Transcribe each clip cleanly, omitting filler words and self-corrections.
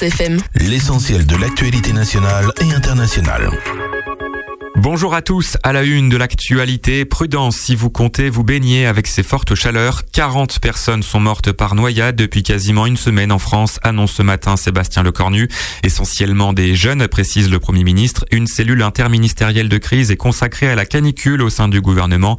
FM. L'essentiel de l'actualité nationale et internationale. Bonjour à tous, à la une de l'actualité, prudence si vous comptez vous baigner avec ces fortes chaleurs. 40 personnes sont mortes par noyade depuis quasiment une semaine en France, annonce ce matin Sébastien Lecornu. Essentiellement des jeunes, précise le Premier ministre. Une cellule interministérielle de crise est consacrée à la canicule au sein du gouvernement.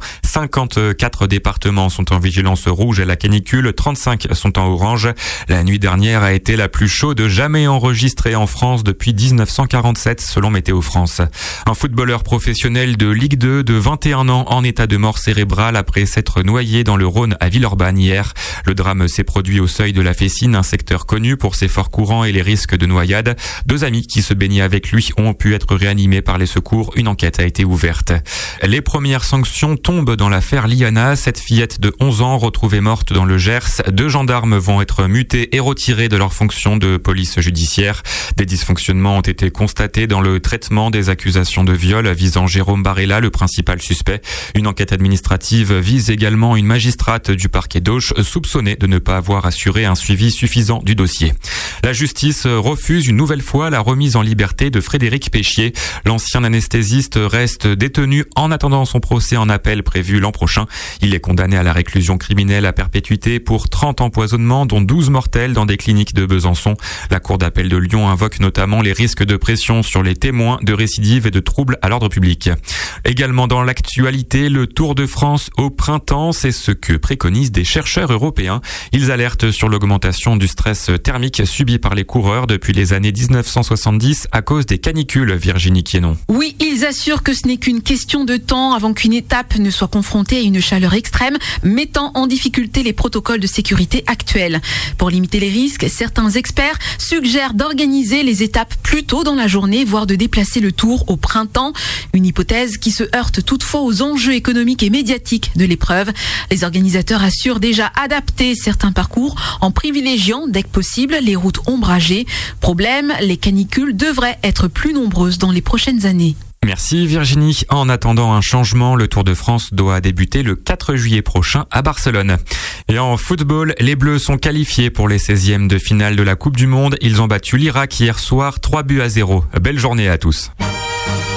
54 départements sont en vigilance rouge à la canicule, 35 sont en orange. La nuit dernière a été la plus chaude jamais enregistrée en France depuis 1947 selon Météo France. Un footballeur professionnel de Ligue 2 de 21 ans en état de mort cérébrale après s'être noyé dans le Rhône à Villeurbanne hier. Le drame s'est produit au seuil de la Fessine, un secteur connu pour ses forts courants et les risques de noyade. 2 amis qui se baignaient avec lui ont pu être réanimés par les secours. Une enquête a été ouverte. Les premières sanctions tombent dans l'affaire Liana. Cette fillette de 11 ans retrouvée morte dans le Gers. 2 gendarmes vont être mutés et retirés de leurs fonctions de police judiciaire. Des dysfonctionnements ont été constatés dans le traitement des accusations de viol visant Jérôme Barella, le principal suspect. Une enquête administrative vise également une magistrate du parquet d'Auch soupçonnée de ne pas avoir assuré un suivi suffisant du dossier. La justice refuse une nouvelle fois la remise en liberté de Frédéric Péchier. L'ancien anesthésiste reste détenu en attendant son procès en appel prévu l'an prochain. Il est condamné à la réclusion criminelle à perpétuité pour 30 empoisonnements, dont 12 mortels dans des cliniques de Besançon. La cour d'appel de Lyon invoque notamment les risques de pression sur les témoins, de récidive et de troubles à l'ordre public. Également dans l'actualité, le Tour de France au printemps, c'est ce que préconisent des chercheurs européens. Ils alertent sur l'augmentation du stress thermique subi par les coureurs depuis les années 1970 à cause des canicules, Virginie Quienon. Oui, ils assurent que ce n'est qu'une question de temps avant qu'une étape ne soit confrontée à une chaleur extrême, mettant en difficulté les protocoles de sécurité actuels. Pour limiter les risques, certains experts suggèrent d'organiser les étapes plus tôt dans la journée, voire de déplacer le Tour au printemps. Une hypothèse qui se heurte toutefois aux enjeux économiques et médiatiques de l'épreuve. Les organisateurs assurent déjà adapter certains parcours en privilégiant, dès que possible, les routes ombragées. Problème, les canicules devraient être plus nombreuses dans les prochaines années. Merci Virginie. En attendant un changement, le Tour de France doit débuter le 4 juillet prochain à Barcelone. Et en football, les Bleus sont qualifiés pour les 16e de finale de la Coupe du Monde. Ils ont battu l'Irak hier soir 3-0. Belle journée à tous.